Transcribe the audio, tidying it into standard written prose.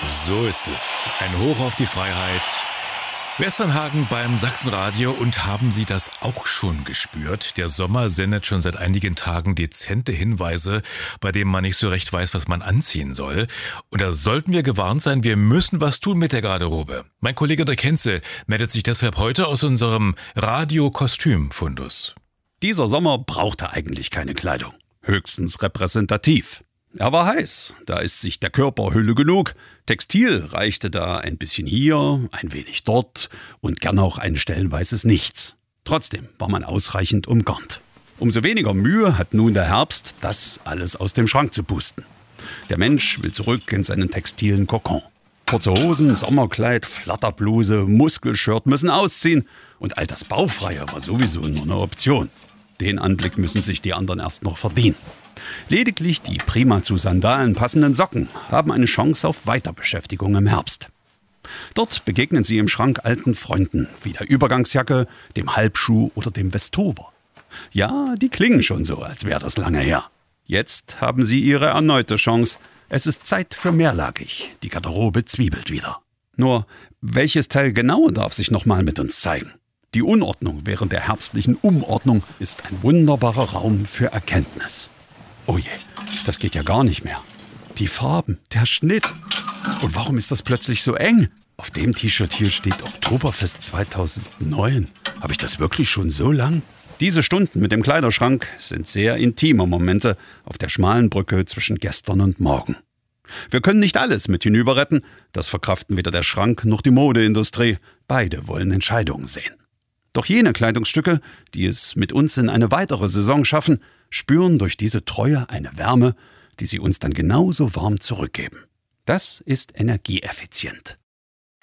So ist es. Ein Hoch auf die Freiheit. Westernhagen beim Sachsenradio, und haben Sie das auch schon gespürt? Der Sommer sendet schon seit einigen Tagen dezente Hinweise, bei denen man nicht so recht weiß, was man anziehen soll. Und da sollten wir gewarnt sein, wir müssen was tun mit der Garderobe. Mein Kollege Dirk Henze meldet sich deshalb heute aus unserem Radio-Kostüm-Fundus. Dieser Sommer brauchte eigentlich keine Kleidung. Höchstens repräsentativ. Er war heiß, da ist sich der Körper Hülle genug. Textil reichte da ein bisschen hier, ein wenig dort und gern auch ein stellenweises Nichts. Trotzdem war man ausreichend umgarnt. Umso weniger Mühe hat nun der Herbst, das alles aus dem Schrank zu pusten. Der Mensch will zurück in seinen textilen Kokon. Kurze Hosen, Sommerkleid, Flatterbluse, Muskelshirt müssen ausziehen und all das Bauchfreie war sowieso nur eine Option. Den Anblick müssen sich die anderen erst noch verdienen. Lediglich die prima zu Sandalen passenden Socken haben eine Chance auf Weiterbeschäftigung im Herbst. Dort begegnen Sie im Schrank alten Freunden, wie der Übergangsjacke, dem Halbschuh oder dem Westover. Ja, die klingen schon so, als wäre das lange her. Jetzt haben Sie Ihre erneute Chance. Es ist Zeit für mehrlagig. Die Garderobe zwiebelt wieder. Nur, welches Teil genau darf sich nochmal mit uns zeigen? Die Unordnung während der herbstlichen Umordnung ist ein wunderbarer Raum für Erkenntnis. Oh je, das geht ja gar nicht mehr. Die Farben, der Schnitt. Und warum ist das plötzlich so eng? Auf dem T-Shirt hier steht Oktoberfest 2009. Habe ich das wirklich schon so lang? Diese Stunden mit dem Kleiderschrank sind sehr intime Momente auf der schmalen Brücke zwischen gestern und morgen. Wir können nicht alles mit hinüber retten. Das verkraften weder der Schrank noch die Modeindustrie. Beide wollen Entscheidungen sehen. Doch jene Kleidungsstücke, die es mit uns in eine weitere Saison schaffen, spüren durch diese Treue eine Wärme, die sie uns dann genauso warm zurückgeben. Das ist energieeffizient.